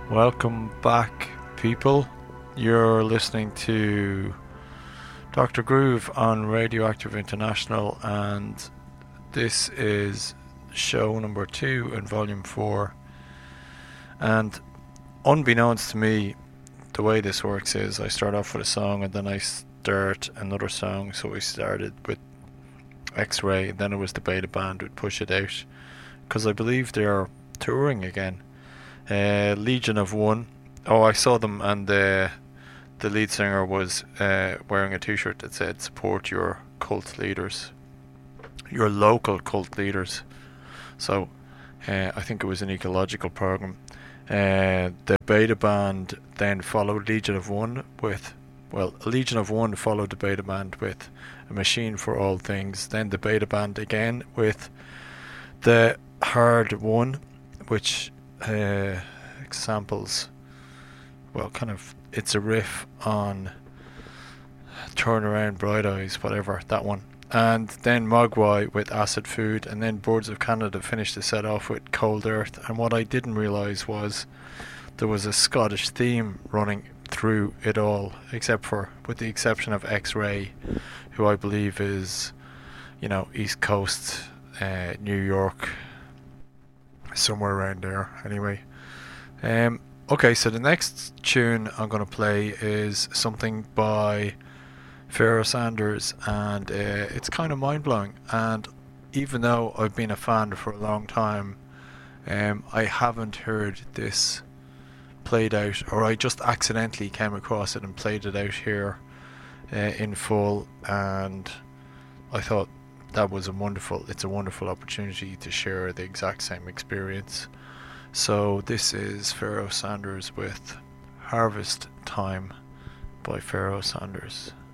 Welcome back, people. You're listening to Dr. Groove on Radioactive International, and this is show number 2 in volume 4. And unbeknownst to me, the way this works is I start off with a song and then I start another song. So we started with X-Ray, and then it was the Beta Band with Push It Out, because I believe they're touring again. Legion of One. Oh, I saw them, and the lead singer was wearing a t-shirt that said "Support your cult leaders, your local cult leaders." So I think it was an ecological program. The Beta Band then followed Legion of One with, Legion of One followed the Beta Band with A Machine for All Things. Then the Beta Band again with The Hard One, which samples, it's a riff on Turn Around Bright Eyes, whatever, that one. And then Mogwai with Acid Food, and then Boards of Canada finished the set off with Cold Earth. And what I didn't realise was there was a Scottish theme running through it all, with the exception of X-Ray, who I believe is, East Coast, New York, somewhere around there. Anyway, okay, so the next tune I'm going to play is something by Pharoah Sanders, and it's kind of mind-blowing. And even though I've been a fan for a long time, I haven't heard this played out, or I just accidentally came across it and played it out here in full, and I thought it's a wonderful opportunity to share the exact same experience. So this is Pharoah Sanders with Harvest Time by Pharoah Sanders.